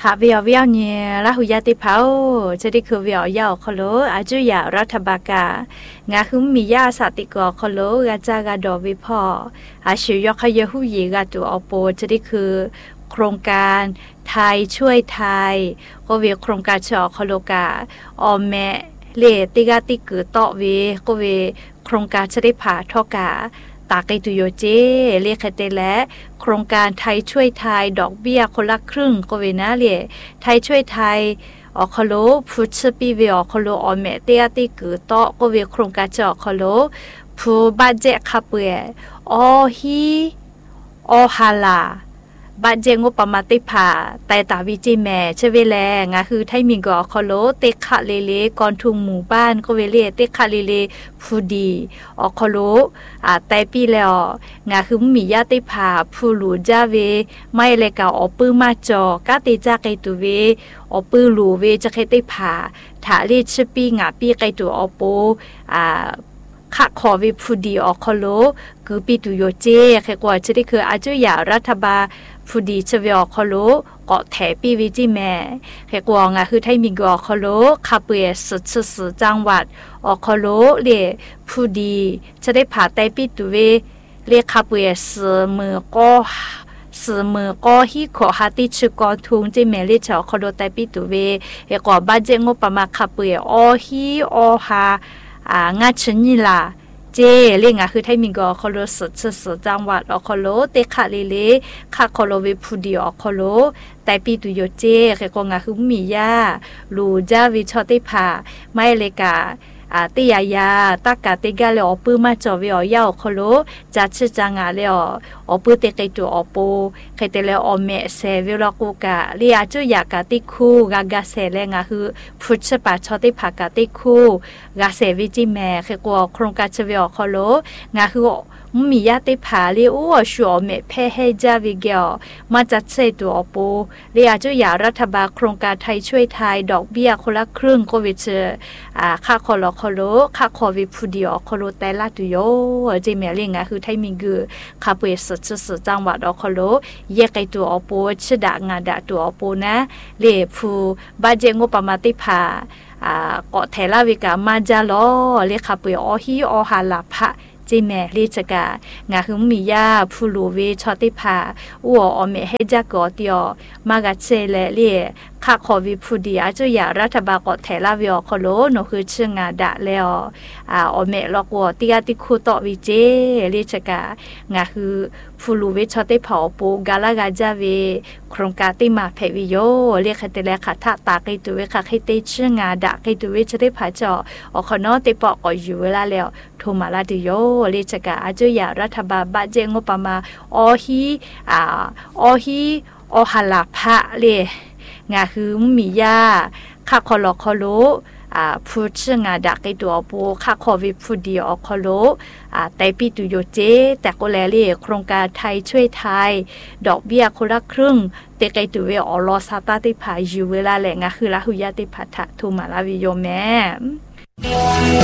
หาวิววิวเนี่ยละหุยาติเผาจะได้คือวิวยาวคโลอาจุยารัฐบากางาคือมียาสติกอคโลกาจากาดอวิพออาชิยขยหุยีกาตัวอโปจะได้คือโครงการไทยช่วยไทยก็เวโครงการชอคโลกาออมแม่เลติกาติกือต่อเวก็เวโครงการจะได้ผ่าทอกาตาไกตุโยเจเรียกเตและโครงการไทยช่วยไทยดอกเบี้ยคนละครึ่งก็เวนะเรียไทยช่วยไทยออคโลพุชปีเวอคโลออมเมเตยติกือต่อก็เวโครงการจอคโลผู้บาดเจ็บขับเวอฮีอฮาลาบาดเจงบประมาติผาแต่ตาวิจิแม่เชเวแลงะคือไทยมีกอคโลเตคะเลเลก่อนทุงหมู่บ้านก็เวเลเตคะเลเลผู้ดีอคโลแต่ปีแล้วงะคือมีญาติผาผู้หลูจาเวไม่เลกาอปื้มาจอกะติจักไกตุเวอปื้หลูเวจะเคติผาถาเลชปีงะปีไกตุอโปข้าขอวิพูดีออกคโลคือปีตุโยเจแค่กว่าจะได้คืออาจุยารัฐบาพูดีเชวิออกคโลเกาะแถปีวิจิแม่แค่กว่างะคือไทยมีกอคโลคาเปียสุดจังหวัดออกคโลเล่พูดีจะได้ผ่าไตปีตุเวเรียกคาเปียมือก็ฮิขอหาติชกอทุงจิเมลิชอคโลไตปีตุเวแค่กว่าบัดเจงบประมาคาเปียอฮีอฮางาชนิลาเจเรียงคือไทยมีกอคโลสุดจังหวัดอคโลเตคะเลเลคะคโลเวพูดีอคโลแต่ปีตุโยเจแค่กงาคือมียาลูจาวิชอติผาไม่เลกาติยายาตากาติกาเลอปื้มาจอวิอยาอคโลจัดชจังาเลอปื้เตไกตัวอโปไคเตเลอเมเซวิลกูกาเลียจุยากาติคูกากาเซเลงาคือพุชปาชอติผากาติคูกาเซวิจิแมแค่กว่าโครงการชวิอคโลงาคือมีญาติผาเลียวชัวเมเพเฮจาวิเกลมาจัดเซตัวอโปเลียจุยารัฐบาลโครงการไทยช่วยไทยดอกเบี้ยคนละครึ่งโควิดค่าคอลคโลค่าคอวิพูดีอคโลแต่ละตุโยจิเมลิงคือไทยมีกือคาเปสุดจังหวัดอคโลเยกไกตัวอโปชดางาดาตัวอโปนะเลผู้บาเจงปมาติผาเกาะเทลาวิกามาจาลอเลคาเปอฮีอฮาลาพะจิแม่ลิจกางาคือมียาผู้ลูเวชอติผาอัวอเมเฮจักอติอมากาเชเลเลียข้าขอวิพูดีอาจุยารัฐบาลเกาะเทลาวิอคโลโนคือเชื่องาดะแล้วอเมลอกวติกาติคูตอวิเจลิจกางาคือผู้ลูเวชอติผาปูกาลากาจาเวโครงการติมาเพวิโยเรียกเตเลขาทะตาไกตุเวคาไคเตเชื่องาดะไกตุเวจะได้ผาจอคโนติปอกอยู่เวลาแล้วโทมาลาดิโยเลจกาอาจุยารัฐบาลบาเจงปมาอฮีอฮาลาพะเลงาคือมียาค่าคอลคโลพูดเชื่องาดักไอตัวปูค่าคอวิพูดีอคโลแต่ปีตุโยเจแต่ก็แล้วเรียโครงการไทยช่วยไทยดอกเบี้ยคนละครึ่งเตไกตุเวอลอซาตาติพายูเวลาแหละงาคือละหุยาติพัทธทุมาลาวิโยแม่